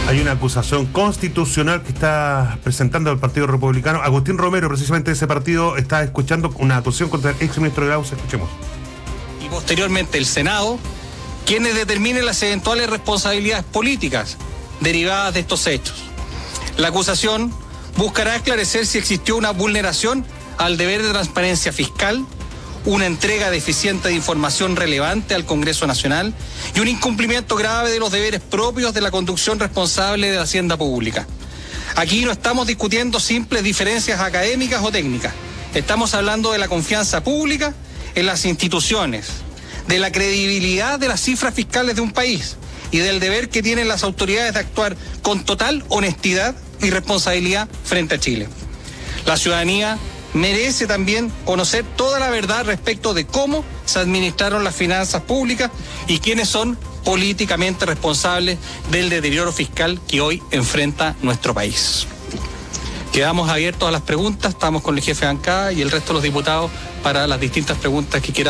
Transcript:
Hay una acusación constitucional que está presentando el Partido Republicano. Agustín Romero, precisamente de ese partido, está escuchando una acusación contra el exministro de Laus. Escuchemos. Y posteriormente el Senado, quienes determinen las eventuales responsabilidades políticas derivadas de estos hechos. La acusación buscará esclarecer si existió una vulneración al deber de transparencia fiscal, una entrega deficiente de información relevante al Congreso Nacional y un incumplimiento grave de los deberes propios de la conducción responsable de la hacienda pública. Aquí no estamos discutiendo simples diferencias académicas o técnicas. Estamos hablando de la confianza pública en las instituciones, de la credibilidad de las cifras fiscales de un país y del deber que tienen las autoridades de actuar con total honestidad y responsabilidad frente a Chile. La ciudadanía merece también conocer toda la verdad respecto de cómo se administraron las finanzas públicas y quiénes son políticamente responsables del deterioro fiscal que hoy enfrenta nuestro país. Quedamos abiertos a las preguntas, estamos con el jefe de bancada y el resto de los diputados para las distintas preguntas que quieran